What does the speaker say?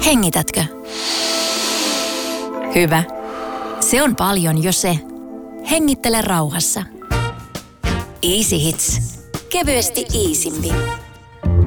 Hengitätkö? Hyvä. Se on paljon jo se. Hengittele rauhassa. Easy Hits. Kevyesti easimmin.